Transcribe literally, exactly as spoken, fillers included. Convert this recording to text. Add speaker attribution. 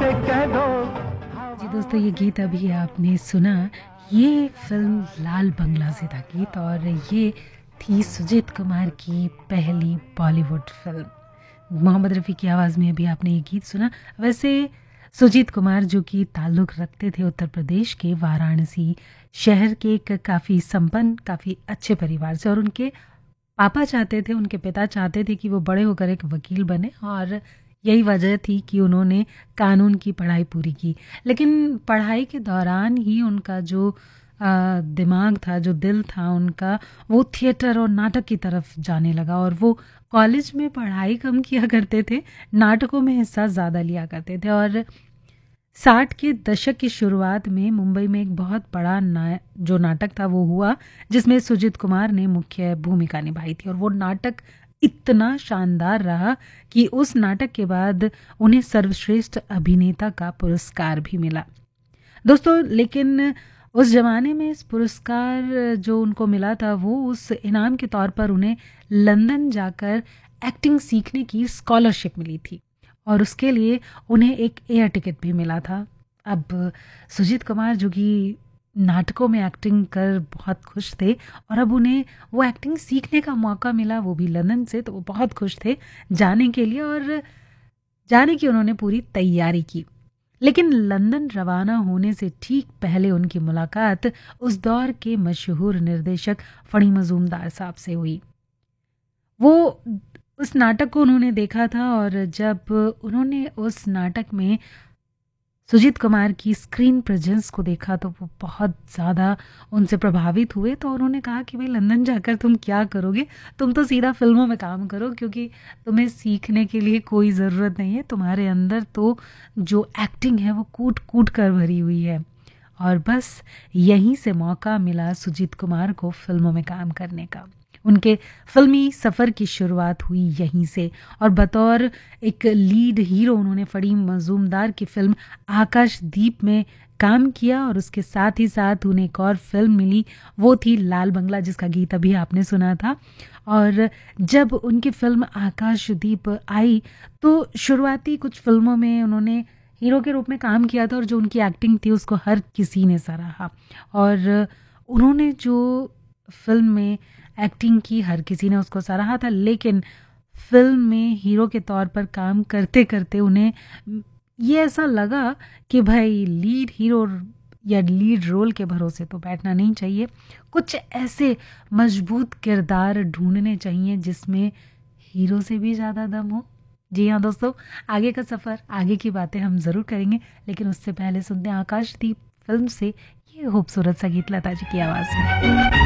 Speaker 1: से कह दो।
Speaker 2: जी दोस्तों, ये गीत अभी आपने सुना, ये फिल्म लाल बंगला से था गीत, और ये थी सुजीत कुमार की पहली बॉलीवुड फिल्म। मोहम्मद रफ़ी की आवाज़ में अभी आपने ये गीत सुना। वैसे सुजीत कुमार जो कि ताल्लुक़ रखते थे उत्तर प्रदेश के वाराणसी शहर के एक काफ़ी संपन्न, काफ़ी अच्छे परिवार से, और उनके पापा चाहते थे, उनके पिता चाहते थे कि वो बड़े होकर एक वकील बने, और यही वजह थी कि उन्होंने कानून की पढ़ाई पूरी की। लेकिन पढ़ाई के दौरान ही उनका जो अ, दिमाग था, जो दिल था उनका, वो थिएटर और नाटक की तरफ जाने लगा, और वो कॉलेज में पढ़ाई कम किया करते थे, नाटकों में हिस्सा ज़्यादा लिया करते थे। और साठ के दशक की शुरुआत में मुंबई में एक बहुत बड़ा ना जो नाटक था वो हुआ, जिसमें सुजीत कुमार ने मुख्य भूमिका निभाई थी, और वो नाटक इतना शानदार रहा कि उस नाटक के बाद उन्हें सर्वश्रेष्ठ अभिनेता का पुरस्कार भी मिला। दोस्तों, लेकिन उस ज़माने में इस पुरस्कार जो उनको मिला था, वो उस इनाम के तौर पर उन्हें लंदन जाकर एक्टिंग सीखने की स्कॉलरशिप मिली थी, और उसके लिए उन्हें एक एयर टिकट भी मिला था। अब सुजीत कुमार जो कि नाटकों में एक्टिंग कर बहुत खुश थे, और अब उन्हें वो एक्टिंग सीखने का मौका मिला, वो भी लंदन से, तो वो बहुत खुश थे जाने के लिए, और जाने की उन्होंने पूरी तैयारी की। लेकिन लंदन रवाना होने से ठीक पहले उनकी मुलाकात उस दौर के मशहूर निर्देशक फणी मजूमदार साहब से हुई। वो उस नाटक को उन्होंने देखा था, और जब उन्होंने उस नाटक में सुजीत कुमार की स्क्रीन प्रेजेंस को देखा तो वो बहुत ज़्यादा उनसे प्रभावित हुए। तो उन्होंने कहा कि भाई, लंदन जाकर तुम क्या करोगे, तुम तो सीधा फिल्मों में काम करो, क्योंकि तुम्हें सीखने के लिए कोई ज़रूरत नहीं है, तुम्हारे अंदर तो जो एक्टिंग है वो कूट कूट कर भरी हुई है। और बस यहीं से मौका मिला सुजीत कुमार को फिल्मों में काम करने का। उनके फिल्मी सफ़र की शुरुआत हुई यहीं से, और बतौर एक लीड हीरो उन्होंने फणी मजूमदार की फिल्म आकाशदीप में काम किया, और उसके साथ ही साथ उन्हें एक और फिल्म मिली, वो थी लाल बंगला, जिसका गीत अभी आपने सुना था। और जब उनकी फिल्म आकाशदीप आई तो शुरुआती कुछ फिल्मों में उन्होंने हीरो के रूप में काम किया था, और जो उनकी एक्टिंग थी उसको हर किसी ने सराहा, और उन्होंने जो फिल्म में एक्टिंग की हर किसी ने उसको सराहा था। लेकिन फिल्म में हीरो के तौर पर काम करते करते उन्हें ये ऐसा लगा कि भाई, लीड हीरो या लीड रोल के भरोसे तो बैठना नहीं चाहिए, कुछ ऐसे मजबूत किरदार ढूंढने चाहिए जिसमें हीरो से भी ज़्यादा दम हो। जी हाँ दोस्तों, आगे का सफ़र, आगे की बातें हम ज़रूर करेंगे, लेकिन उससे पहले सुनते हैं आकाशदीप फिल्म से ये खूबसूरत सा गीत लता जी की आवाज़ में।